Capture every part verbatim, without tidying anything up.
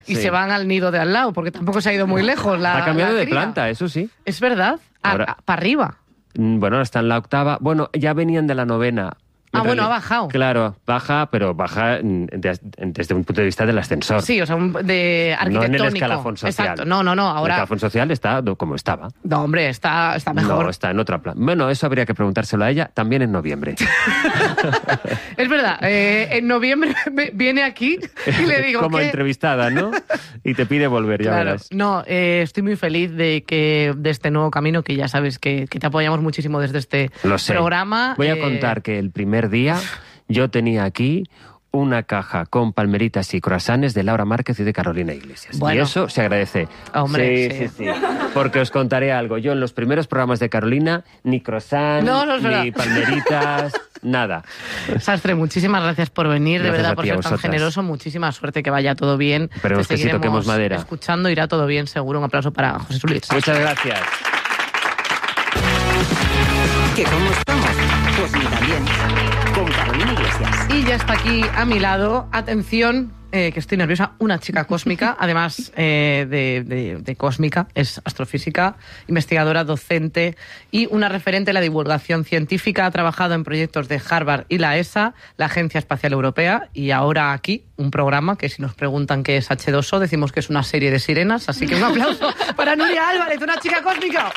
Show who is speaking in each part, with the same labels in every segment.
Speaker 1: y
Speaker 2: sí.
Speaker 1: se van al nido de al lado, porque tampoco se ha ido muy lejos la
Speaker 2: Ha cambiado
Speaker 1: la
Speaker 2: de
Speaker 1: cría.
Speaker 2: planta, eso sí.
Speaker 1: Es verdad,
Speaker 2: Ahora-
Speaker 1: para arriba.
Speaker 2: Bueno, ahora está en la octava. Bueno, ya venían de la novena.
Speaker 1: Ah,
Speaker 2: En
Speaker 1: bueno,
Speaker 2: reali-
Speaker 1: ha bajado.
Speaker 2: Claro, baja, pero baja mm, de- desde un punto de vista del ascensor.
Speaker 1: Sí, o sea, un- de
Speaker 2: No en
Speaker 1: arquitectónico.
Speaker 2: el escalafón social.
Speaker 1: Exacto, no, no, no,
Speaker 2: El
Speaker 1: ahora...
Speaker 2: escalafón social está do- como estaba.
Speaker 1: No, hombre, está, está mejor.
Speaker 2: No, está en otra plan. Bueno, eso habría que preguntárselo a ella también en noviembre.
Speaker 1: Es verdad, eh, en noviembre me- viene aquí y le digo
Speaker 2: como
Speaker 1: que...
Speaker 2: entrevistada, ¿no? Y te pide volver, ya
Speaker 1: Claro,
Speaker 2: verás.
Speaker 1: no, eh, estoy muy feliz de que de este nuevo camino, que ya sabes que, que te apoyamos muchísimo desde este
Speaker 2: Lo sé.
Speaker 1: programa.
Speaker 2: Voy a
Speaker 1: eh,
Speaker 2: contar que el primer día yo tenía aquí una caja con palmeritas y croissants de Laura Márquez y de Carolina Iglesias.
Speaker 1: Bueno.
Speaker 2: Y eso se agradece.
Speaker 1: Hombre,
Speaker 2: sí,
Speaker 1: sí.
Speaker 2: sí, sí. Porque os contaré algo. Yo en los primeros programas de Carolina, ni croissants,
Speaker 1: No, no es verdad.
Speaker 2: ni palmeritas, nada.
Speaker 1: Sastre, muchísimas gracias por venir, de
Speaker 2: Gracias
Speaker 1: verdad,
Speaker 2: a
Speaker 1: por
Speaker 2: ti, a
Speaker 1: ser tan
Speaker 2: vosotras.
Speaker 1: generoso. Muchísima suerte, que vaya todo bien.
Speaker 2: Esperemos
Speaker 1: Te
Speaker 2: que sí
Speaker 1: seguiremos
Speaker 2: toquemos madera.
Speaker 1: escuchando, irá todo bien, seguro. Un aplauso para José Luis.
Speaker 2: Muchas gracias.
Speaker 3: ¿Que cómo estamos? Pues mira, bien. Con Carolina Iglesias.
Speaker 1: Y ya está aquí a mi lado, atención, eh, que estoy nerviosa, una chica cósmica, además eh, de, de, de cósmica, es astrofísica, investigadora, docente y una referente de la divulgación científica. Ha trabajado en proyectos de Harvard y la E S A, la Agencia Espacial Europea, y ahora aquí un programa que, si nos preguntan qué es hache dos o, decimos que es una serie de sirenas, así que un aplauso para Nuria Álvarez, una chica cósmica.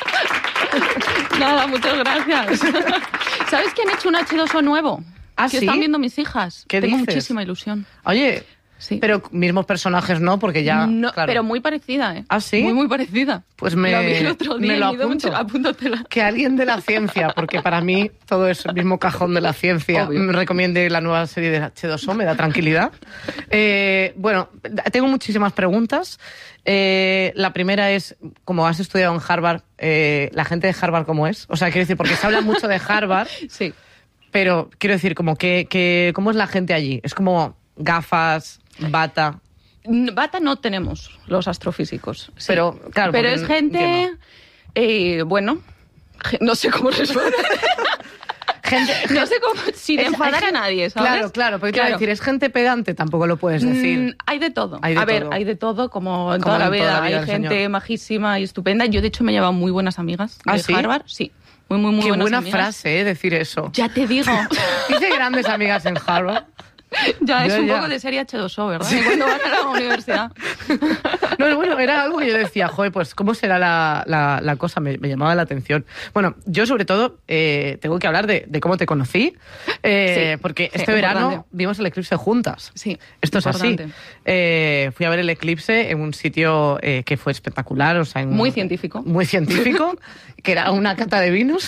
Speaker 4: Nada, muchas gracias. ¿Sabes que han hecho un hache dos o nuevo?
Speaker 1: ¿Ah,
Speaker 4: que
Speaker 1: sí?
Speaker 4: están viendo mis hijas.
Speaker 1: ¿Qué
Speaker 4: Tengo
Speaker 1: dices?
Speaker 4: muchísima ilusión.
Speaker 1: Oye,
Speaker 4: Sí.
Speaker 1: pero mismos personajes no, porque ya...
Speaker 4: No,
Speaker 1: claro.
Speaker 4: pero muy parecida, ¿eh?
Speaker 1: ¿Ah, sí?
Speaker 4: Muy, muy parecida.
Speaker 1: Pues me-
Speaker 4: Lo vi el otro día
Speaker 1: me lo
Speaker 4: y me dio
Speaker 1: apunto.
Speaker 4: mucho- apúntatela.
Speaker 1: Que alguien de la ciencia, porque para mí todo es el mismo cajón de la ciencia,
Speaker 4: Obvio.
Speaker 1: me recomiende la nueva serie de hache dos o, me da tranquilidad. Eh, bueno, tengo muchísimas preguntas. Eh, la primera es, como has estudiado en Harvard, eh, ¿la gente de Harvard cómo es? O sea, quiero decir, porque se habla mucho de Harvard,
Speaker 4: Sí.
Speaker 1: pero quiero decir, como que, que ¿cómo es la gente allí? Es como gafas, bata...
Speaker 4: N- Bata no tenemos los astrofísicos. sí.
Speaker 1: Pero, claro,
Speaker 4: Pero
Speaker 1: porque
Speaker 4: es gente,
Speaker 1: entiendo.
Speaker 4: eh, bueno, ge- no sé cómo responder.
Speaker 1: Gente,
Speaker 4: No sé cómo, sin
Speaker 1: Es-
Speaker 4: enfadar
Speaker 1: hay
Speaker 4: a
Speaker 1: gen-
Speaker 4: nadie, ¿sabes?
Speaker 1: Claro, claro, pero te iba a
Speaker 4: Claro.
Speaker 1: decir, ¿es gente pedante? Tampoco lo puedes decir.
Speaker 4: Mm, hay de todo.
Speaker 1: Hay de
Speaker 4: a ver,
Speaker 1: todo.
Speaker 4: hay de todo, como en
Speaker 1: Como
Speaker 4: toda la
Speaker 1: en
Speaker 4: vida.
Speaker 1: toda la vida
Speaker 4: hay
Speaker 1: del
Speaker 4: gente
Speaker 1: señor.
Speaker 4: majísima y estupenda. Yo, de hecho, me he llevado muy buenas amigas
Speaker 1: ¿Ah,
Speaker 4: de
Speaker 1: sí?
Speaker 4: Harvard. Sí, muy, muy, muy
Speaker 1: Qué
Speaker 4: buenas
Speaker 1: buena
Speaker 4: amigas.
Speaker 1: frase, ¿eh? Decir eso.
Speaker 4: Ya te digo.
Speaker 1: Hice grandes amigas en Harvard.
Speaker 4: Ya, es
Speaker 1: Ya,
Speaker 4: un
Speaker 1: ya.
Speaker 4: poco de serie hache dos o, ¿verdad? Cuando van a la universidad.
Speaker 1: No, bueno, era algo que yo decía, joder, pues ¿cómo será la, la, la cosa? Me, me llamaba la atención. Bueno, yo sobre todo eh, tengo que hablar de, de cómo te conocí, eh,
Speaker 4: Sí,
Speaker 1: porque
Speaker 4: sí,
Speaker 1: este verano
Speaker 4: importante.
Speaker 1: vimos el eclipse juntas.
Speaker 4: Sí,
Speaker 1: Esto es así.
Speaker 4: importante.
Speaker 1: Eh, fui a ver el eclipse en un sitio eh, que fue espectacular, o sea, en un-
Speaker 4: Muy científico.
Speaker 1: Muy científico, que era una cata de vinos.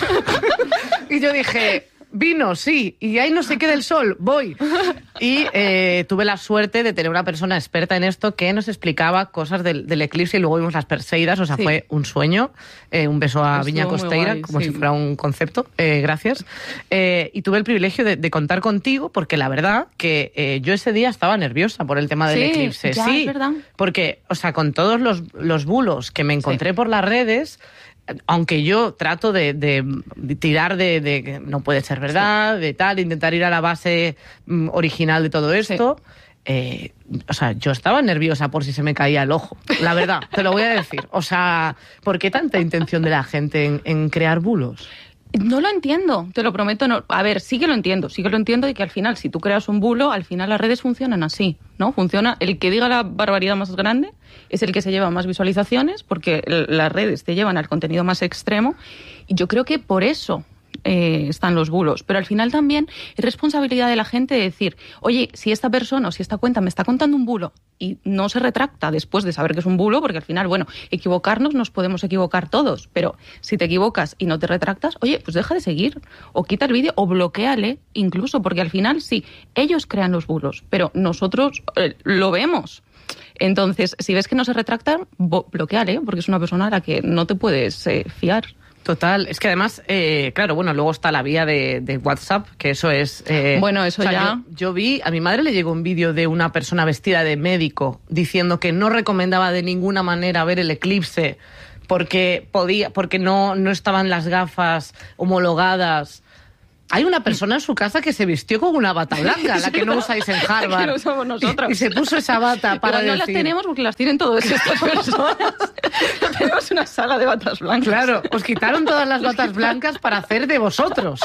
Speaker 1: Y yo dije, vino, sí, y ahí no se queda el sol, voy. Y eh, tuve la suerte de tener una persona experta en esto que nos explicaba cosas del, del eclipse, y luego vimos las Perseidas, o sea,
Speaker 4: Sí.
Speaker 1: fue un sueño. Eh, un beso a
Speaker 4: Estuvo
Speaker 1: Viña
Speaker 4: muy
Speaker 1: Costeira,
Speaker 4: guay,
Speaker 1: como
Speaker 4: sí.
Speaker 1: si fuera un concepto. Eh, gracias. Eh, y tuve el privilegio de, de contar contigo, porque la verdad que eh, yo ese día estaba nerviosa por el tema del
Speaker 4: Sí,
Speaker 1: eclipse.
Speaker 4: ya,
Speaker 1: sí,
Speaker 4: es verdad.
Speaker 1: porque, o sea, con todos los, los bulos que me encontré por las redes, aunque yo trato de, de- de tirar de, de que no puede ser verdad, de tal, intentar ir a la base mm, original de todo esto, eh, o sea, yo estaba nerviosa por si se me caía el ojo, la verdad, te lo voy a decir. O sea, ¿por qué tanta intención de la gente en, en crear bulos?
Speaker 4: No lo entiendo, te lo prometo. No. A ver, sí que lo entiendo, sí que lo entiendo de que al final, si tú creas un bulo, al final las redes funcionan así, ¿no? Funciona, el que diga la barbaridad más grande es el que se lleva más visualizaciones, porque el- las redes te llevan al contenido más extremo, y yo creo que por eso eh, están los bulos. Pero al final también es responsabilidad de la gente de decir, oye, si esta persona o si esta cuenta me está contando un bulo y no se retracta después de saber que es un bulo, porque al final, bueno, equivocarnos nos podemos equivocar todos, pero si te equivocas y no te retractas, oye, pues deja de seguir, o quita el vídeo, o bloquéale incluso, porque al final sí, ellos crean los bulos, pero nosotros eh, lo vemos. Entonces, si ves que no se retracta, bo- bloquéale, porque es una persona a la que no te puedes eh, fiar.
Speaker 1: Total, es que además, eh, claro, bueno, luego está la vía de, de WhatsApp, que eso es... eh,
Speaker 4: Bueno, eso ya-
Speaker 1: Yo, yo vi, a mi madre le llegó un vídeo de una persona vestida de médico diciendo que no recomendaba de ninguna manera ver el eclipse porque podía, porque no, no estaban las gafas homologadas. Hay una persona en su casa que se vistió con una bata blanca, la que no usáis en Harvard.
Speaker 4: Que no somos nosotros.
Speaker 1: Y, y se puso esa bata para
Speaker 4: Igual no
Speaker 1: decir...
Speaker 4: las tenemos porque las tienen todas estas personas. Tenemos una sala de batas blancas.
Speaker 1: Claro, os quitaron todas las batas blancas para hacer de vosotros.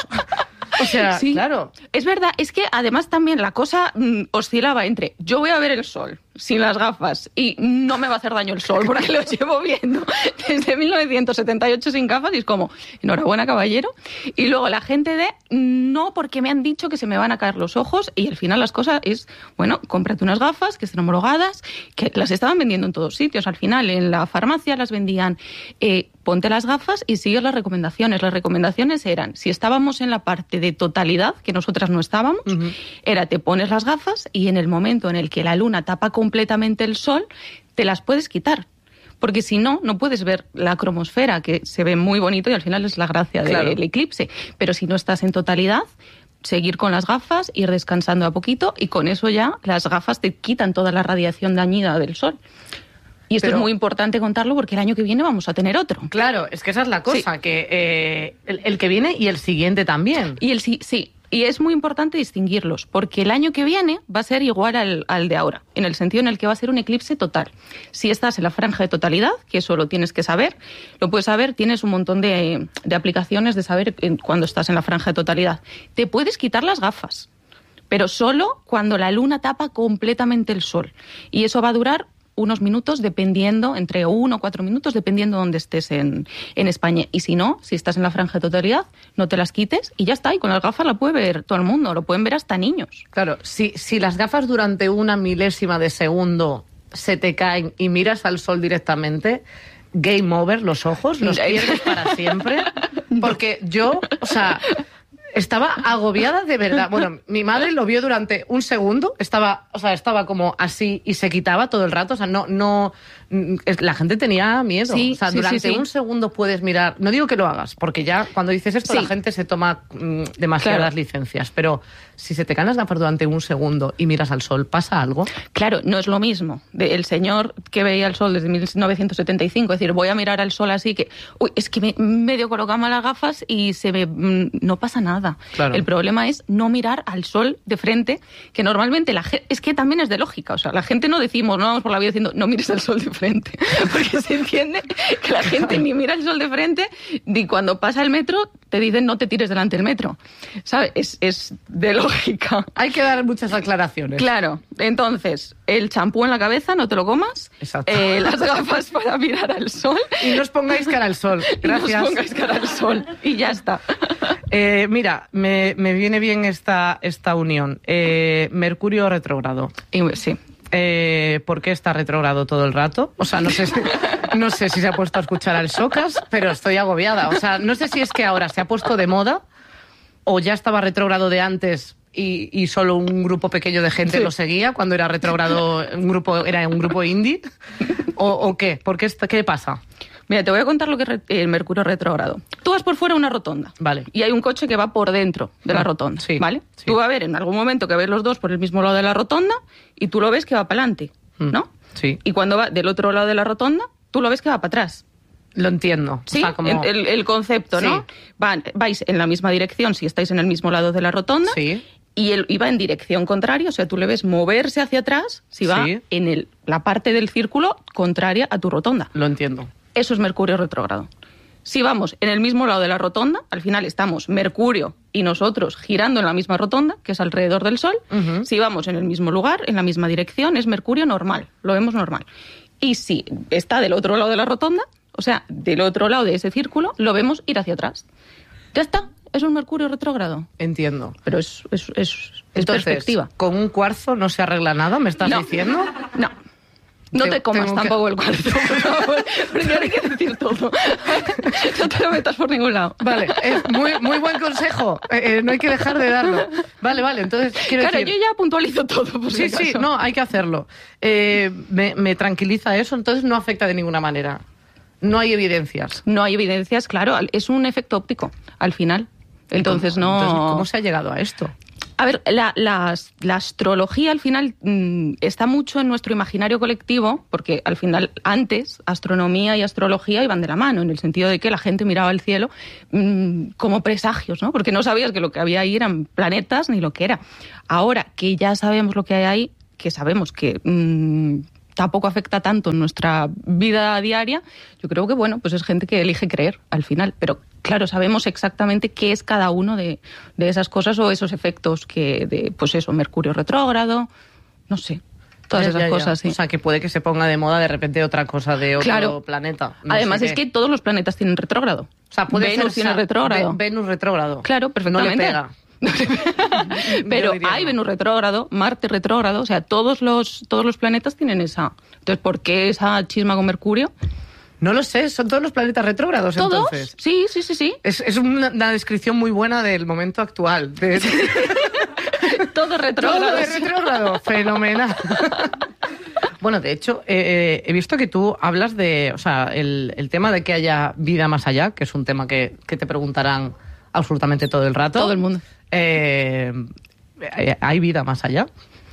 Speaker 1: O sea,
Speaker 4: Sí.
Speaker 1: claro.
Speaker 4: Es verdad, es que además también la cosa mm, oscilaba entre yo voy a ver el sol sin las gafas y no me va a hacer daño el sol porque lo llevo viendo desde mil novecientos setenta y ocho sin gafas y es como, enhorabuena caballero. Y luego la gente de no porque me han dicho que se me van a caer los ojos y al final las cosas es, bueno, cómprate unas gafas que estén homologadas, que las estaban vendiendo en todos sitios. Al final en la farmacia las vendían, eh, ponte las gafas y sigue las recomendaciones. Las recomendaciones eran, si estábamos en la parte de totalidad, que nosotras no estábamos, uh-huh. era te pones las gafas y en el momento en el que la luna tapa completamente el sol, te las puedes quitar. Porque si no, no puedes ver la cromosfera, que se ve muy bonito y al final es la gracia
Speaker 1: claro.
Speaker 4: del eclipse. Pero si no estás en totalidad, seguir con las gafas, ir descansando a poquito y con eso ya las gafas te quitan toda la radiación dañina del sol. Y esto
Speaker 1: Pero,
Speaker 4: es muy importante contarlo porque el año que viene vamos a tener otro.
Speaker 1: Claro, es que esa es la cosa,
Speaker 4: sí.
Speaker 1: que eh, el, el que viene y el siguiente también.
Speaker 4: Y el sí, sí. Y es muy importante distinguirlos, porque el año que viene va a ser igual al, al de ahora, en el sentido en el que va a ser un eclipse total. Si estás en la franja de totalidad, que eso lo tienes que saber, lo puedes saber, tienes un montón de, de aplicaciones de saber cuando estás en la franja de totalidad. Te puedes quitar las gafas, pero solo cuando la luna tapa completamente el sol. Y eso va a durar unos minutos, dependiendo, entre uno o cuatro minutos, dependiendo de dónde estés en, en España. Y si no, si estás en la franja de totalidad, no te las quites y ya está. Y con las gafas la puede ver todo el mundo, lo pueden ver hasta niños.
Speaker 1: Claro, si, si las gafas durante una milésima de segundo se te caen y miras al sol directamente, game over, los ojos, los pierdes para siempre. Porque yo, o sea... Estaba agobiada de verdad. Bueno, mi madre lo vio durante un segundo, estaba, o sea, estaba como así y se quitaba todo el rato, o sea, no, no, la gente tenía miedo.
Speaker 4: Sí,
Speaker 1: o sea,
Speaker 4: sí,
Speaker 1: durante
Speaker 4: sí, sí.
Speaker 1: un segundo puedes mirar, no digo que lo hagas, porque ya cuando dices esto
Speaker 4: sí.
Speaker 1: la gente se toma mm, demasiadas
Speaker 4: claro.
Speaker 1: licencias, pero si se te caen las gafas durante un segundo y miras al sol, ¿pasa algo?
Speaker 4: Claro, no es lo mismo. De el señor que veía el sol desde mil novecientos setenta y cinco, es decir, voy a mirar al sol así que, uy, es que me medio colocaba las gafas y se me, mm, no pasa nada.
Speaker 1: Claro.
Speaker 4: El problema es no mirar al sol de frente, que normalmente la gente, es que también es de lógica, o sea, la gente no decimos, no vamos por la vida diciendo, no mires al sol de frente, porque se entiende que la gente ni mira el sol de frente, y cuando pasa el metro te dicen no te tires delante del metro, ¿sabes? Es, es de lógica.
Speaker 1: Hay que dar muchas aclaraciones.
Speaker 4: Claro, entonces, el champú en la cabeza, no te lo comas,
Speaker 1: Exacto.
Speaker 4: eh, las gafas para mirar al sol.
Speaker 1: Y no os pongáis cara al sol. Gracias.
Speaker 4: Y no os pongáis cara al sol. Y ya está.
Speaker 1: Eh, mira, me, me viene bien esta, esta unión. Eh, Mercurio retrógrado.
Speaker 4: Y, sí.
Speaker 1: Eh, ¿Por qué está retrógrado todo el rato? O sea, no sé, si, no sé si se ha puesto a escuchar al Socas, pero estoy agobiada. O sea, no sé si es que ahora se ha puesto de moda o ya estaba retrógrado de antes y, y solo un grupo pequeño de gente
Speaker 4: Sí.
Speaker 1: lo seguía cuando era retrógrado, un grupo, era un grupo indie. ¿O, o qué? ¿Por qué, está- qué pasa?
Speaker 4: Mira, te voy a contar lo que es re- el Mercurio retrógrado. Tú vas por fuera de una rotonda.
Speaker 1: Vale.
Speaker 4: Y hay un coche que va por dentro de la rotonda.
Speaker 1: Sí,
Speaker 4: ¿Vale?
Speaker 1: sí.
Speaker 4: Tú vas a ver en algún momento que ves los dos por el mismo lado de la rotonda y tú lo ves que va para adelante, ¿no?
Speaker 1: Sí.
Speaker 4: Y cuando va del otro lado de la rotonda, tú lo ves que va para atrás.
Speaker 1: Lo entiendo.
Speaker 4: Sí,
Speaker 1: O sea, como...
Speaker 4: el, el- el concepto, ¿no?
Speaker 1: Sí.
Speaker 4: Van, vais en la misma dirección si estáis en el mismo lado de la rotonda.
Speaker 1: Sí.
Speaker 4: Y él iba en dirección contraria, o sea, tú le ves moverse hacia atrás si va
Speaker 1: Sí.
Speaker 4: en el, la parte del círculo contraria a tu rotonda.
Speaker 1: Lo entiendo.
Speaker 4: Eso es Mercurio retrógrado. Si vamos en el mismo lado de la rotonda, al final estamos Mercurio y nosotros girando en la misma rotonda, que es alrededor del Sol.
Speaker 1: Ujú.
Speaker 4: Si vamos en el mismo lugar, en la misma dirección, es Mercurio normal, lo vemos normal. Y si está del otro lado de la rotonda, o sea, del otro lado de ese círculo, lo vemos ir hacia atrás. Ya está, es un Mercurio retrógrado.
Speaker 1: Entiendo.
Speaker 4: Pero es, es, es, es
Speaker 1: Entonces,
Speaker 4: perspectiva.
Speaker 1: ¿con un cuarzo no se arregla nada? ¿Me estás
Speaker 4: No.
Speaker 1: diciendo?
Speaker 4: No. No
Speaker 1: Te-
Speaker 4: te comas
Speaker 1: tengo que-
Speaker 4: tampoco el cuarzo, por favor, porque no hay que decir todo. No te lo metas por ningún lado.
Speaker 1: Vale, es muy, muy buen consejo. Eh, eh, no hay que dejar de darlo. Vale, vale, entonces quiero
Speaker 4: Claro,
Speaker 1: decir...
Speaker 4: yo ya puntualizo todo, por si
Speaker 1: Sí, sí,
Speaker 4: acaso.
Speaker 1: no, hay que hacerlo. Eh, me, me tranquiliza eso, entonces no afecta de ninguna manera. No hay evidencias.
Speaker 4: No hay evidencias, claro, es un efecto óptico, al final. Entonces
Speaker 1: ¿Cómo-
Speaker 4: no...
Speaker 1: entonces, ¿cómo se ha llegado a esto?
Speaker 4: A ver, la, la, la astrología al final mmm, está mucho en nuestro imaginario colectivo, porque al final antes astronomía y astrología iban de la mano, en el sentido de que la gente miraba el cielo mmm, como presagios, ¿no? Porque no sabías que lo que había ahí eran planetas ni lo que era. Ahora que ya sabemos lo que hay ahí, que sabemos que mmm, tampoco afecta tanto en nuestra vida diaria, yo creo que, bueno, pues es gente que elige creer al final, pero claro, sabemos exactamente qué es cada uno de, de esas cosas o esos efectos que, de, pues eso, Mercurio retrógrado, no sé, todas
Speaker 1: ya,
Speaker 4: esas
Speaker 1: ya,
Speaker 4: cosas,
Speaker 1: ya.
Speaker 4: sí.
Speaker 1: O sea, que puede que se ponga de moda de repente otra cosa de otro
Speaker 4: claro.
Speaker 1: planeta. No
Speaker 4: Además,
Speaker 1: sé
Speaker 4: es
Speaker 1: qué.
Speaker 4: que todos los planetas tienen retrógrado.
Speaker 1: O sea, puede
Speaker 4: Venus
Speaker 1: ser
Speaker 4: tiene retrógrado.
Speaker 1: Ve- Venus retrógrado.
Speaker 4: Claro, perfectamente.
Speaker 1: No le pega.
Speaker 4: Pero
Speaker 1: Yo diría
Speaker 4: hay
Speaker 1: no.
Speaker 4: Venus retrógrado, Marte retrógrado, o sea, todos los, todos los planetas tienen esa. Entonces, ¿por qué esa chisma con Mercurio?
Speaker 1: No lo sé, son todos los planetas retrógrados,
Speaker 4: ¿Todos?
Speaker 1: entonces.
Speaker 4: Sí, sí, sí, sí.
Speaker 1: Es, es una, una descripción muy buena del momento actual. De,
Speaker 4: Todo retrógrado.
Speaker 1: todo es retrógrado. Fenomenal. Bueno, de hecho, eh, he visto que tú hablas de, o sea, el, el tema de que haya vida más allá, que es un tema que, que te preguntarán absolutamente todo el rato.
Speaker 4: Todo el mundo.
Speaker 1: Eh, ¿Hay vida más allá?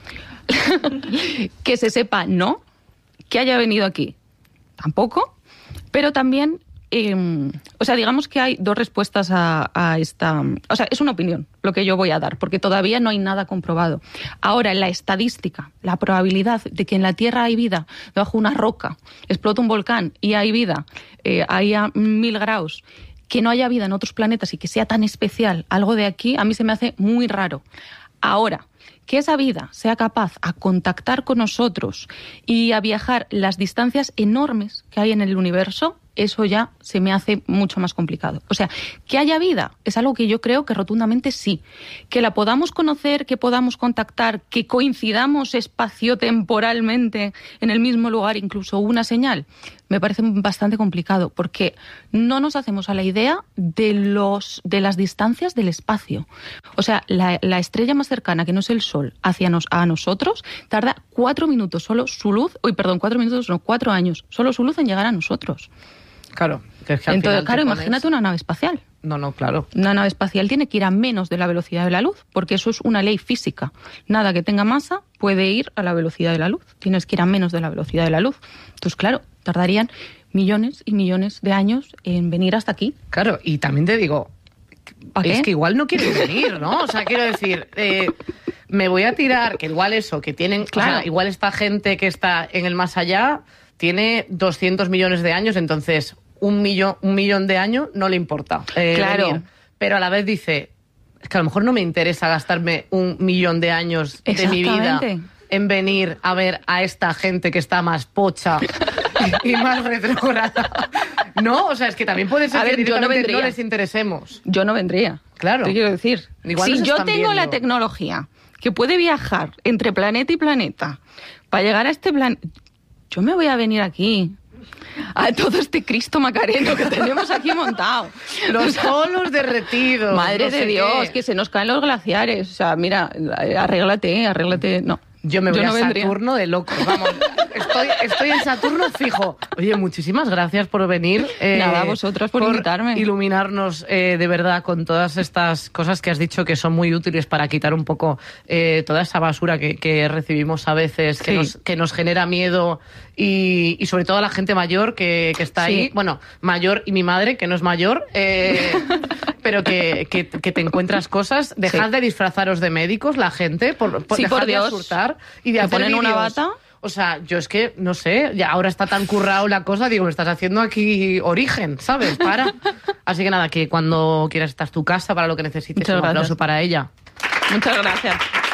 Speaker 4: Que se sepa, no. Que haya venido aquí, tampoco. Pero también, eh, o sea, digamos que hay dos respuestas a, a esta... O sea, es una opinión lo que yo voy a dar, porque todavía no hay nada comprobado. Ahora, la estadística, la probabilidad de que en la Tierra hay vida, debajo de una roca, explota un volcán y hay vida, eh, hay a mil grados, que no haya vida en otros planetas y que sea tan especial algo de aquí, a mí se me hace muy raro. Ahora, que esa vida sea capaz a contactar con nosotros y a viajar las distancias enormes que hay en el universo, eso ya se me hace mucho más complicado. O sea, que haya vida es algo que yo creo que rotundamente sí. Que la podamos conocer, que podamos contactar, que coincidamos espaciotemporalmente en el mismo lugar, incluso una señal, me parece bastante complicado, porque no nos hacemos a la idea de, los, de las distancias del espacio. O sea, la, la estrella más cercana, que no es el Sol, hacia nos, a nosotros, tarda cuatro minutos solo su luz, uy, perdón, cuatro minutos, no, cuatro años, solo su luz en llegar a nosotros.
Speaker 1: Claro. Que es que al
Speaker 4: Entonces,
Speaker 1: final
Speaker 4: claro,
Speaker 1: te pones-
Speaker 4: imagínate una nave espacial.
Speaker 1: No, no, claro.
Speaker 4: Una nave espacial tiene que ir a menos de la velocidad de la luz, porque eso es una ley física. Nada que tenga masa puede ir a la velocidad de la luz. Tienes que ir a menos de la velocidad de la luz. Entonces, claro, tardarían millones y millones de años en venir hasta aquí.
Speaker 1: Claro, y también te digo,
Speaker 4: ¿Para qué?
Speaker 1: es que igual no quieren venir, ¿no? O sea, quiero decir, eh, me voy a tirar, que igual eso, que tienen,
Speaker 4: Claro.
Speaker 1: o sea, igual esta gente que está en el más allá tiene doscientos millones de años, entonces un millón, un millón de años no le importa. eh,
Speaker 4: Claro.
Speaker 1: venir. Pero a la vez dice, es que a lo mejor no me interesa gastarme un millón de años de mi vida
Speaker 4: Exactamente.
Speaker 1: en venir a ver a esta gente que está más pocha y más retrógrada. No, o sea, es que también puede ser
Speaker 4: A
Speaker 1: que
Speaker 4: ver, yo no
Speaker 1: directamente no,
Speaker 4: vendría.
Speaker 1: les interesemos.
Speaker 4: Yo no vendría.
Speaker 1: Claro.
Speaker 4: Te quiero decir.
Speaker 1: Igual
Speaker 4: si
Speaker 1: nos
Speaker 4: yo
Speaker 1: están
Speaker 4: tengo la
Speaker 1: viendo.
Speaker 4: tecnología que puede viajar entre planeta y planeta para llegar a este planeta, yo me voy a venir aquí a todo este Cristo Macareno que tenemos aquí montado.
Speaker 1: Los polos derretidos.
Speaker 4: Madre
Speaker 1: no
Speaker 4: de
Speaker 1: sé
Speaker 4: Dios,
Speaker 1: qué.
Speaker 4: que se nos caen los glaciares. O sea, mira, arréglate, arréglate. No.
Speaker 1: Yo me voy
Speaker 4: no
Speaker 1: a
Speaker 4: vendría.
Speaker 1: Saturno de locos, vamos. Estoy, estoy en Saturno fijo. Oye, muchísimas gracias por venir. eh,
Speaker 4: Nada, vosotras por invitarme.
Speaker 1: Iluminarnos eh, de verdad con todas estas cosas que has dicho que son muy útiles para quitar un poco eh, toda esa basura que, que recibimos a veces, que,
Speaker 4: Sí.
Speaker 1: nos, que nos genera miedo y, y sobre todo a la gente mayor que, que está
Speaker 4: Sí.
Speaker 1: ahí. Bueno, mayor y mi madre, que no es mayor, eh, pero que, que, que te encuentras cosas. Dejad
Speaker 4: Sí.
Speaker 1: de disfrazaros de médicos, la gente, por, por
Speaker 4: Sí,
Speaker 1: dejad
Speaker 4: por
Speaker 1: de
Speaker 4: Dios.
Speaker 1: asustar y de
Speaker 4: ¿Te
Speaker 1: hacer
Speaker 4: ponen una
Speaker 1: vídeos.
Speaker 4: bata?
Speaker 1: O sea, yo es que, no sé, ya ahora está tan currado la cosa, digo, me estás haciendo aquí origen, ¿sabes? Para. Así que nada, que cuando quieras esta es tu casa para lo que necesites.
Speaker 4: Muchas
Speaker 1: Un
Speaker 4: gracias.
Speaker 1: aplauso para ella.
Speaker 4: Muchas gracias.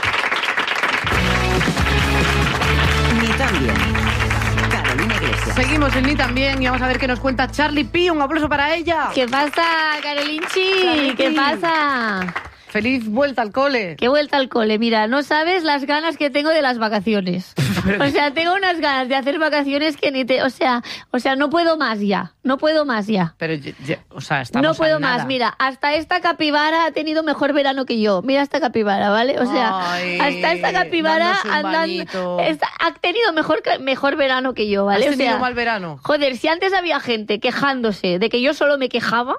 Speaker 3: Ni tan bien. Carolina Iglesias.
Speaker 1: Seguimos en Ni también y vamos a ver qué nos cuenta Charlie P. Un aplauso para ella.
Speaker 5: ¿Qué pasa, Carolinchi?
Speaker 1: Charlie
Speaker 5: ¿Qué
Speaker 1: P.
Speaker 5: pasa?
Speaker 1: Feliz vuelta al cole.
Speaker 5: Qué vuelta al cole. Mira, no sabes las ganas que tengo de las vacaciones. O sea, tengo unas ganas de hacer vacaciones que ni te... O sea, o sea, no puedo más ya. No puedo más ya.
Speaker 1: Pero, ya- ya- o sea, estamos
Speaker 5: No puedo
Speaker 1: a nada.
Speaker 5: más. Mira, hasta esta capibara ha tenido mejor verano que yo. Mira esta capibara, ¿vale? O sea,
Speaker 1: Ay,
Speaker 5: hasta esta capibara
Speaker 1: dándose un
Speaker 5: andando...
Speaker 1: bañito.
Speaker 5: esta- ha tenido mejor, ca- mejor verano que yo, ¿vale?
Speaker 1: ¿Has
Speaker 5: O
Speaker 1: tenido
Speaker 5: sea,
Speaker 1: mal verano?
Speaker 5: joder, si antes había gente quejándose de que yo solo me quejaba,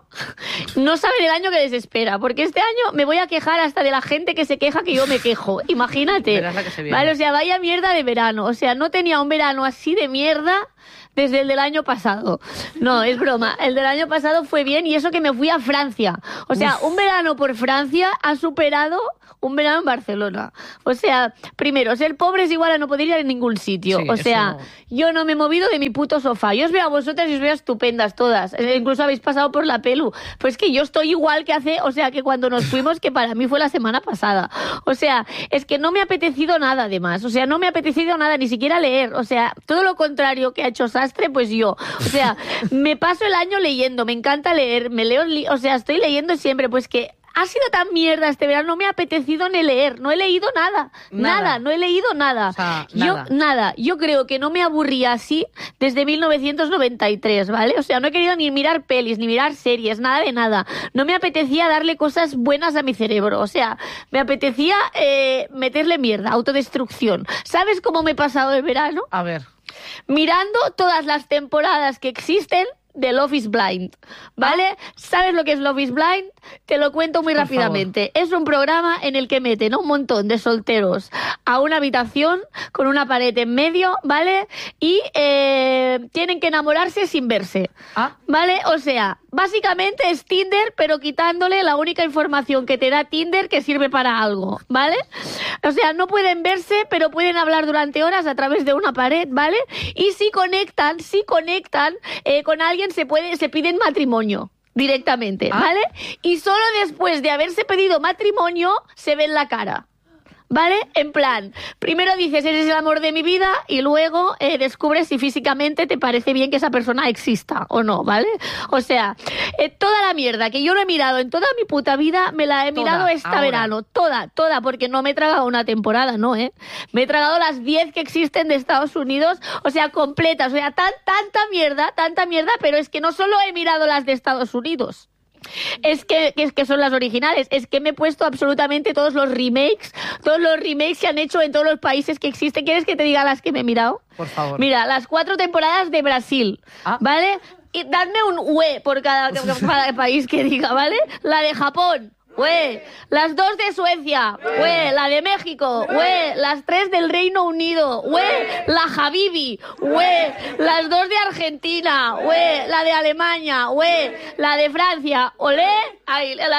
Speaker 5: no saben el año que les espera, porque este año me voy a quejar hasta de la gente que se queja que yo me quejo. Imagínate.
Speaker 1: Verás la que se viene.
Speaker 5: Vale, o sea, vaya mierda de verano. O sea, no tenía un verano así de mierda desde el del año pasado. No, es broma. El del año pasado fue bien y eso que me fui a Francia. O sea, un verano por Francia ha superado un verano en Barcelona. O sea, primero, ser pobre es igual a no poder ir a ningún sitio.
Speaker 1: Sí,
Speaker 5: o
Speaker 1: eso
Speaker 5: sea,
Speaker 1: no.
Speaker 5: yo no me he movido de mi puto sofá. Yo os veo a vosotras y os veo estupendas todas. Eh, Incluso habéis pasado por la pelu. Pues que yo estoy igual que hace, o sea, que cuando nos fuimos, que para mí fue la semana pasada. O sea, es que no me ha apetecido nada además. O sea, no me ha apetecido nada, ni siquiera leer. O sea, todo lo contrario que ha hecho Sastre, pues yo. O sea, me paso el año leyendo, me encanta leer, me leo, li- o sea, estoy leyendo siempre, pues que ha sido tan mierda este verano, no me ha apetecido ni leer, no he leído nada, nada,
Speaker 1: Nada.
Speaker 5: no he leído nada.
Speaker 1: O sea,
Speaker 5: Yo,
Speaker 1: nada.
Speaker 5: nada, yo creo que no me aburría así desde mil novecientos noventa y tres, ¿vale? O sea, no he querido ni mirar pelis, ni mirar series, nada de nada. No me apetecía darle cosas buenas a mi cerebro, o sea, me apetecía eh, meterle mierda, autodestrucción. ¿Sabes cómo me he pasado el verano?
Speaker 1: A ver.
Speaker 5: Mirando todas las temporadas que existen de Love is Blind, ¿vale? ¿Sabes lo que es Love is Blind? Te lo cuento muy
Speaker 1: Por
Speaker 5: rápidamente. Es un programa en el que meten a un montón de solteros a una habitación con una pared en medio, ¿vale? Y eh, tienen que enamorarse sin verse,
Speaker 1: Ah.
Speaker 5: ¿vale? O sea, básicamente es Tinder, pero quitándole la única información que te da Tinder que sirve para algo, ¿vale? O sea, no pueden verse, pero pueden hablar durante horas a través de una pared, ¿vale? Y si conectan, si conectan eh, con alguien, se puede, se piden matrimonio directamente,
Speaker 1: Ah.
Speaker 5: ¿vale? Y solo después de haberse pedido matrimonio se ven la cara. ¿Vale? En plan, primero dices, eres el amor de mi vida, y luego eh, descubres si físicamente te parece bien que esa persona exista o no, ¿vale? O sea, eh, toda la mierda que yo no he mirado en toda mi puta vida, me la he
Speaker 1: Toda,
Speaker 5: mirado este
Speaker 1: ahora.
Speaker 5: verano. Toda, toda, porque no me he tragado una temporada, ¿no? ¿eh? Me he tragado las diez que existen de Estados Unidos, o sea, completas. O sea, tan, tanta mierda, tanta mierda, pero es que no solo he mirado las de Estados Unidos. Es que, que, es que son las originales. Es que me he puesto absolutamente todos los remakes, todos los remakes que han hecho en todos los países que existen. ¿Quieres que te diga las que me he mirado?
Speaker 1: Por favor.
Speaker 5: Mira, las cuatro temporadas de Brasil,
Speaker 1: Ah.
Speaker 5: ¿vale? Y dadme un ue por cada, cada país que diga, ¿vale? La de Japón. ¡Ue! Las dos de Suecia, ¡ue! La de México, ¡ue! Las tres del Reino Unido, ¡ue! La Habibi, ¡ue! Las dos de Argentina, ¡ue! La de Alemania, ¡ue! La de Francia, ¡olé! Ay, la...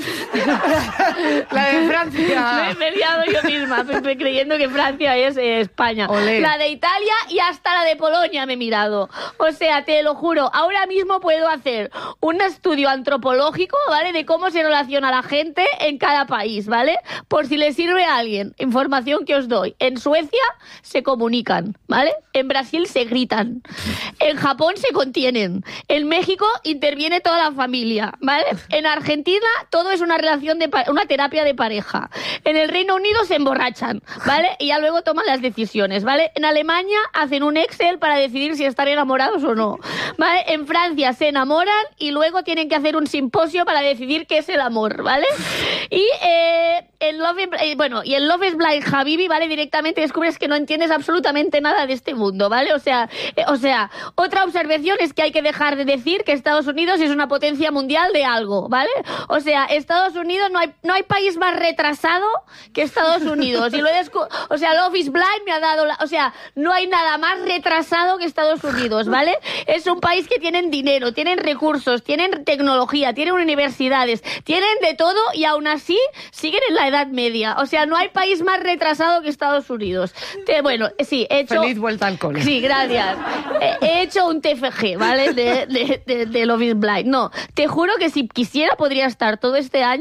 Speaker 1: La de Francia.
Speaker 5: Me he liado yo misma, pe- pe- creyendo que Francia es eh, España.
Speaker 1: Olé.
Speaker 5: La de Italia y hasta la de Polonia me he mirado. O sea, te lo juro, ahora mismo puedo hacer un estudio antropológico, ¿vale? De cómo se relaciona la gente en cada país, ¿vale? Por si le sirve a alguien. Información que os doy. En Suecia se comunican, ¿vale? En Brasil se gritan. En Japón se contienen. En México interviene toda la familia, ¿vale? En Argentina todo es una relación de pa- una terapia de pareja. En el Reino Unido se emborrachan, ¿vale? Y ya luego toman las decisiones, ¿vale? En Alemania hacen un Excel para decidir si están enamorados o no, ¿vale? En Francia se enamoran y luego tienen que hacer un simposio para decidir qué es el amor, ¿vale? Y eh, en Love, eh, bueno, y en Love is Blind Habibi, ¿vale? Directamente descubres que no entiendes absolutamente nada de este mundo, ¿vale? O sea, eh, o sea, otra observación es que hay que dejar de decir que Estados Unidos es una potencia mundial de algo, ¿vale? O sea, Estados Unidos, no hay, no hay país más retrasado que Estados Unidos. Y lo he descu- o sea, Love is Blind me ha dado la, o sea, no hay nada más retrasado que Estados Unidos, ¿vale? Es un país que tienen dinero, tienen recursos, tienen tecnología, tienen universidades, tienen de todo y aún así siguen en la Edad Media. O sea, no hay país más retrasado que Estados Unidos. Te- bueno, sí, he hecho...
Speaker 1: Feliz vuelta al cole.
Speaker 5: Sí, gracias. He, he hecho un T F G, ¿vale? De, de, de, de Love is Blind. No, te juro que si quisiera podría estar todo este año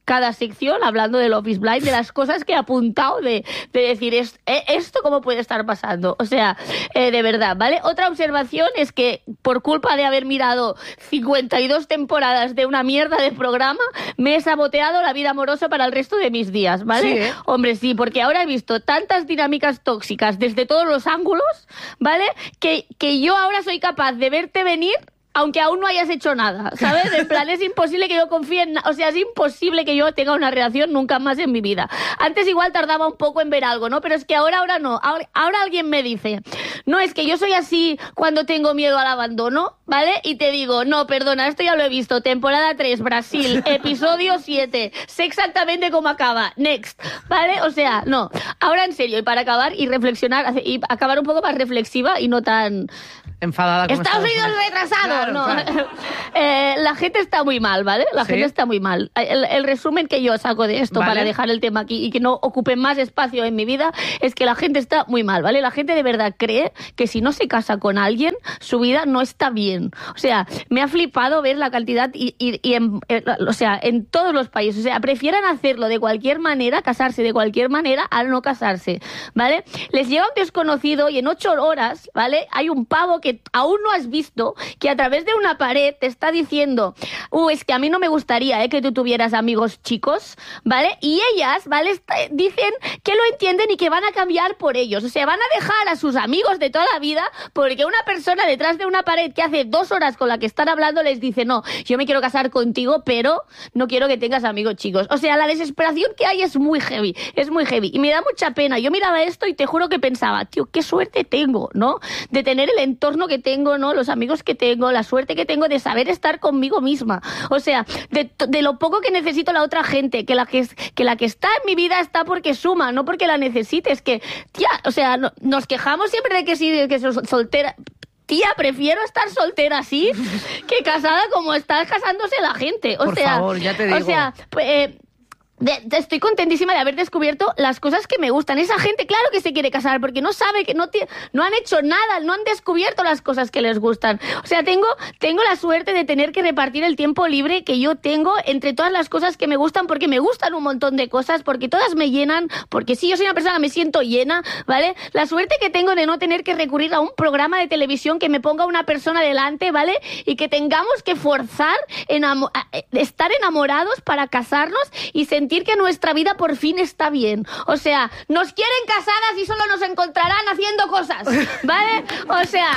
Speaker 5: cada sección hablando de Love is Blind, de las cosas que he apuntado, de, de decir, es, eh, ¿esto cómo puede estar pasando? O sea, eh, de verdad, ¿vale? Otra observación es que por culpa de haber mirado cincuenta y dos temporadas de una mierda de programa, me he saboteado la vida amorosa para el resto de mis días, ¿vale?
Speaker 1: Sí, ¿eh?
Speaker 5: Hombre, sí, porque ahora he visto tantas dinámicas tóxicas desde todos los ángulos, ¿vale? Que, que yo ahora soy capaz de verte venir aunque aún no hayas hecho nada, ¿sabes? En plan, es imposible que yo confíe en... O sea, es imposible que yo tenga una relación nunca más en mi vida. Antes igual tardaba un poco en ver algo, ¿no? Pero es que ahora, ahora no. Ahora, ahora alguien me dice, no, es que yo soy así cuando tengo miedo al abandono, ¿vale? Y te digo, no, perdona, esto ya lo he visto. Temporada tres, Brasil, episodio siete. Sé exactamente cómo acaba. Next, ¿vale? O sea, no. Ahora en serio, y para acabar y reflexionar, y acabar un poco más reflexiva y no tan...
Speaker 1: enfadada como
Speaker 5: Estados Unidos retrasado.
Speaker 1: Claro,
Speaker 5: no.
Speaker 1: claro.
Speaker 5: Eh, la gente está muy mal, ¿vale? La
Speaker 1: ¿Sí?
Speaker 5: gente está muy mal. El, el resumen que yo saco de esto,
Speaker 1: Vale.
Speaker 5: para dejar el tema aquí y que no ocupe más espacio en mi vida, es que la gente está muy mal, ¿vale? La gente de verdad cree que si no se casa con alguien, su vida no está bien. O sea, me ha flipado ver la cantidad y, y, y en, eh, o sea, en todos los países. O sea, prefieran hacerlo de cualquier manera, casarse de cualquier manera, al no casarse, ¿vale? Les llega un desconocido y en ocho horas, ¿vale? Hay un pavo que aún no has visto, que a través de una pared te está diciendo, uh, es que a mí no me gustaría, ¿eh? Que tú tuvieras amigos chicos, ¿vale? Y ellas, ¿vale? Está- dicen que lo entienden y que van a cambiar por ellos. O sea, van a dejar a sus amigos de toda la vida porque una persona detrás de una pared que hace dos horas con la que están hablando les dice, no, yo me quiero casar contigo, pero no quiero que tengas amigos chicos. O sea, la desesperación que hay es muy heavy, es muy heavy. Y me da mucha pena. Yo miraba esto y te juro que pensaba, tío, qué suerte tengo, ¿no? De tener el entorno que tengo, ¿no? Los amigos que tengo, la suerte que tengo de saber estar conmigo misma. O sea, de, de lo poco que necesito la otra gente, que la que, que la que está en mi vida está porque suma, no porque la necesite. Es que, tía, o sea, no- nos quejamos siempre de que sí, de que soy soltera. Tía, prefiero estar soltera así que casada como está casándose la gente. O
Speaker 1: Por
Speaker 5: sea,
Speaker 1: favor, ya te digo.
Speaker 5: O sea, pues, eh, de- de- estoy contentísima de haber descubierto las cosas que me gustan. Esa gente, claro que se quiere casar porque no sabe que no, tie- no han hecho nada, no han descubierto las cosas que les gustan. O sea, tengo, tengo la suerte de tener que repartir el tiempo libre que yo tengo entre todas las cosas que me gustan, porque me gustan un montón de cosas, porque todas me llenan, porque si yo soy una persona que me siento llena, ¿vale? La suerte que tengo de no tener que recurrir a un programa de televisión que me ponga una persona delante, ¿vale? Y que tengamos que forzar enamo- a- eh, estar enamorados para casarnos y sentir que nuestra vida por fin está bien. O sea, nos quieren casadas y solo nos encontrarán haciendo cosas, ¿vale? O sea...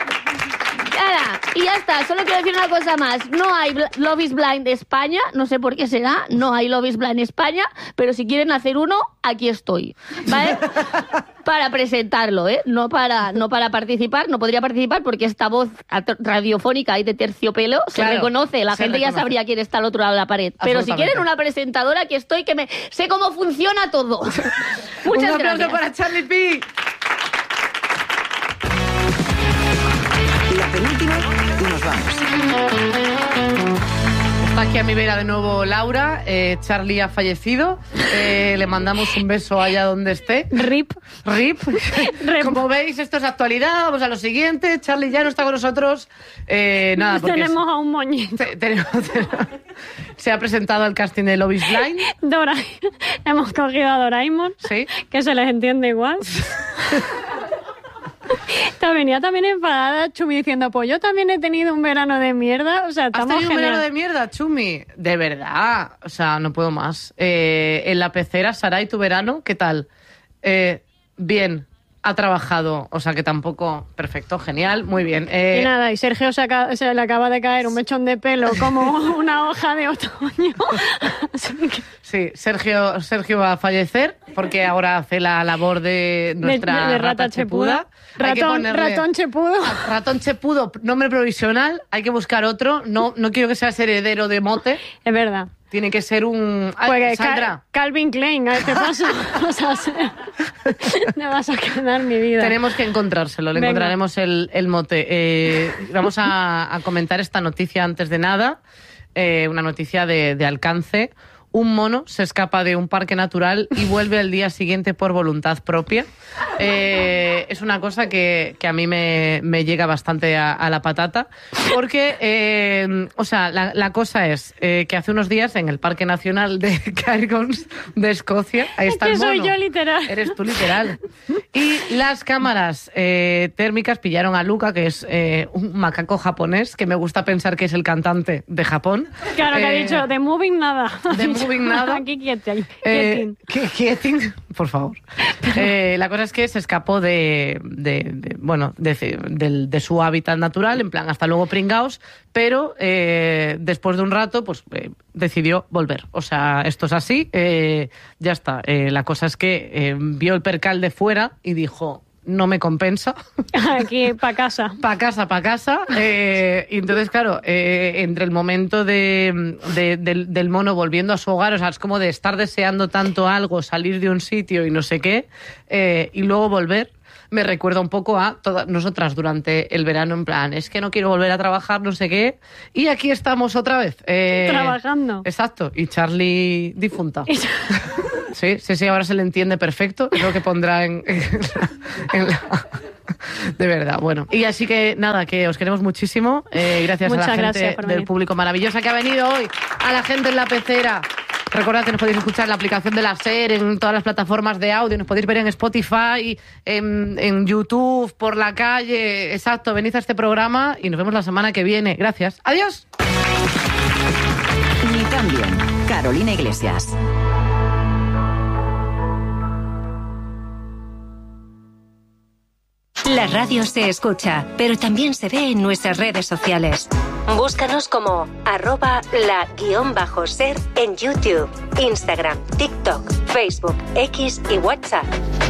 Speaker 5: Nada, y ya está, solo quiero decir una cosa más. No hay Bl- Love is Blind España, no sé por qué será, no hay Love is Blind España, pero si quieren hacer uno, aquí estoy, ¿vale? Para presentarlo, ¿eh? No para, no para participar, no podría participar porque esta voz at- radiofónica y de terciopelo se
Speaker 1: Claro,
Speaker 5: reconoce, la
Speaker 1: se
Speaker 5: gente ya
Speaker 1: reconoce.
Speaker 5: sabría quién está al otro lado de la pared. Pero si
Speaker 1: Absolutamente.
Speaker 5: quieren una presentadora, aquí estoy, que me sé cómo funciona todo. Muchas
Speaker 1: Un aplauso
Speaker 5: gracias.
Speaker 1: para Charlie P.
Speaker 3: La penúltima y nos vamos.
Speaker 1: Está aquí a mi vera de nuevo Laura. Eh, Charlie ha fallecido. Eh, le mandamos un beso allá donde esté.
Speaker 6: Rip.
Speaker 1: Rip. Como veis, esto es actualidad. Vamos a lo siguiente. Charlie ya no está con nosotros. Eh, nada, porque
Speaker 6: Tenemos a un moñito.
Speaker 1: te- tenemos- se ha presentado al casting de Love is Blind.
Speaker 6: Dora... Hemos cogido a Doraemon,
Speaker 1: Sí.
Speaker 6: que se les entiende igual. Te venía también enfadada, Chumi, diciendo, pues yo también he tenido un verano de mierda. O sea,
Speaker 1: ¿Has
Speaker 6: estamos
Speaker 1: tenido un verano
Speaker 6: genial.
Speaker 1: de mierda, Chumi? De verdad. O sea, no puedo más. Eh, en la pecera, Saray, tu verano, ¿qué tal? Eh, bien. Ha trabajado, o sea que tampoco... Perfecto, genial, muy bien. Eh,
Speaker 6: Y nada, y Sergio se, aca- se le acaba de caer un mechón de pelo como una hoja de otoño. Así que-
Speaker 1: Sí, Sergio, Sergio va a fallecer porque ahora hace la labor de nuestra
Speaker 6: de, de
Speaker 1: rata, chepuda. Hay que
Speaker 6: Ratón,
Speaker 1: ponerle-
Speaker 6: ratón chepudo.
Speaker 1: Ratón chepudo, nombre provisional. Hay que buscar otro. No, no quiero que seas heredero de mote.
Speaker 6: Es verdad.
Speaker 1: Tiene que ser un... Ay,
Speaker 6: Porque
Speaker 1: Sandra,
Speaker 6: Cal- Calvin Klein, ¿eh? ¿qué pasa? O sea, se- me vas a quedar mi vida.
Speaker 1: tenemos que encontrárselo. Le
Speaker 6: Venga.
Speaker 1: encontraremos el, el mote. Eh, vamos a, a comentar esta noticia antes de nada. Eh, una noticia de, de alcance. un mono se escapa de un parque natural y vuelve al día siguiente por voluntad propia. Eh, es una cosa que, que a mí me, me llega bastante a, a la patata, porque, eh, o sea, la, la cosa es eh, que hace unos días en el Parque Nacional de Cairns, de Escocia, ahí está
Speaker 6: Es que
Speaker 1: el mono.
Speaker 6: soy yo, literal.
Speaker 1: Eres tú, literal. Y las cámaras eh, térmicas pillaron a Luca, que es eh, un macaco japonés, que me gusta pensar que es el cantante de Japón.
Speaker 6: Claro, que ha
Speaker 1: Eh,
Speaker 6: dicho, de moving nada.
Speaker 1: de moving nada.
Speaker 6: Aquí quieting.
Speaker 1: Eh, ¿qué- quieting? Por favor. Eh, la cosa es que se escapó de, de, de, bueno, de, de, de su hábitat natural, en plan, hasta luego pringaos, pero eh, después de un rato, pues eh, decidió volver. O sea, esto es así, eh, ya está. Eh, la cosa es que eh, vio el percal de fuera y dijo, no me compensa.
Speaker 6: Aquí, para casa.
Speaker 1: Pa' casa, pa' casa. Eh, y entonces, claro, eh, entre el momento de, de- del, del mono volviendo a su hogar, o sea, es como de estar deseando tanto algo, salir de un sitio y no sé qué, eh, y luego volver, me recuerda un poco a todas nosotras durante el verano, en plan, es que no quiero volver a trabajar, no sé qué, y aquí estamos otra vez. eh,
Speaker 6: Trabajando.
Speaker 1: Exacto, y Charlie difunta. Sí, sí, sí, ahora se le entiende perfecto. Es lo que pondrá en, en la- en la- De verdad, bueno. Y así que nada, que os queremos muchísimo. Eh, gracias
Speaker 6: Muchas
Speaker 1: a la
Speaker 6: gracias
Speaker 1: gente
Speaker 6: por
Speaker 1: del
Speaker 6: venir.
Speaker 1: público maravillosa que ha venido hoy, a la gente en la pecera. Recordad que nos podéis escuchar en la aplicación de la SER, en todas las plataformas de audio, nos podéis ver en Spotify, en, en YouTube, por la calle. Exacto, venid a este programa y nos vemos la semana que viene. Gracias. Adiós.
Speaker 3: Ni tan bien. Carolina Iglesias.
Speaker 7: La radio se escucha, pero también se ve en nuestras redes sociales. Búscanos como arroba la guión bajo ser en YouTube, Instagram, TikTok, Facebook, X y WhatsApp.